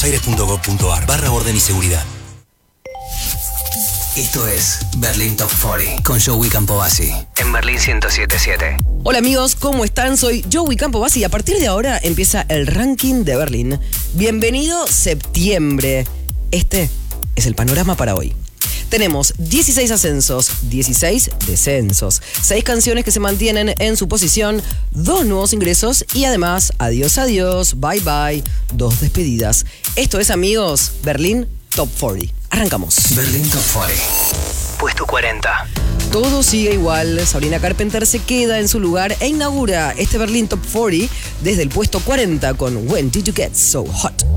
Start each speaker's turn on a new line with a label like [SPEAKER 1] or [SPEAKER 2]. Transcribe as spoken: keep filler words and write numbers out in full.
[SPEAKER 1] buenosaires.gov.ar barra orden y seguridad. Esto es Berlín Top cuarenta con Joey Campovasi en Berlín ciento siete punto siete.
[SPEAKER 2] Hola amigos, ¿cómo están? Soy Joey Campovasi y a partir de ahora empieza el ranking de Berlín. Bienvenido septiembre. Este es el panorama para hoy. Tenemos dieciséis ascensos, dieciséis descensos, seis canciones que se mantienen en su posición, dos nuevos ingresos y además adiós, adiós, bye bye, dos despedidas. Esto es, amigos, Berlín Top cuarenta. Arrancamos.
[SPEAKER 1] Berlín Top cuarenta. Puesto cuarenta.
[SPEAKER 2] Todo sigue igual. Sabrina Carpenter se queda en su lugar e inaugura este Berlín Top cuarenta desde el puesto cuarenta con When Did You Get So Hot.